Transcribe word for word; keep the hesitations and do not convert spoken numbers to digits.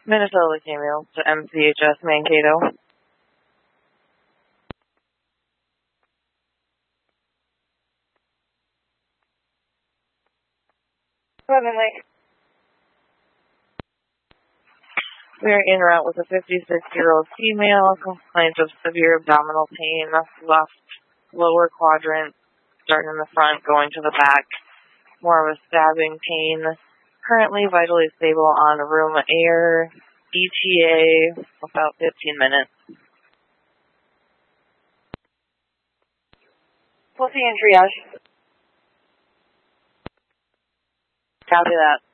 Minnesota Camille to M C H S Mankato. Suddenly. We are en route with a fifty-six-year-old female, complaint of severe abdominal pain, left lower quadrant, starting in the front, going to the back. More of a stabbing pain. Currently vitally stable on room air. E T A, about fifteen minutes. We'll see you in triage. Copy that.